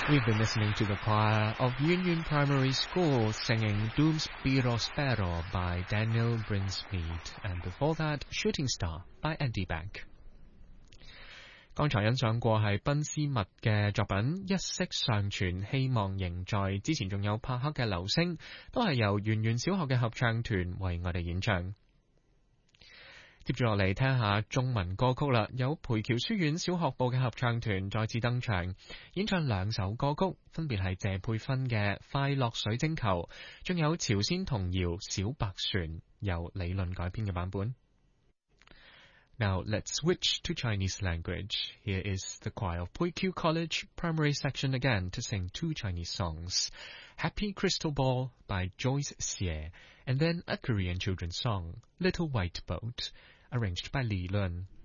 We've been listening to the choir of Union Primary School singing Dooms Spiro Spero by Daniel Brinsmead, and before that, Shooting Star by Andy Beck. 剛才欣賞過係賓斯密嘅作品一息尚存，希望仍在。之前仲有帕克嘅流星，都係由圓圓小學嘅合唱團為我哋演唱。接住落嚟聽下中文歌曲啦，有培僑書院小學部嘅合唱團再次登場，演唱兩首歌曲，分別係謝佩芬嘅《快樂水晶球》，仲有朝鮮童謠《小白船》，由理論改編嘅版本。Now let's switch to Chinese language. Here is the choir of Puikyu College Primary Section again to sing two Chinese songs. Happy Crystal Ball by Joyce Xie, and then a Korean children's song, Little White Boat, arranged by Li Lun.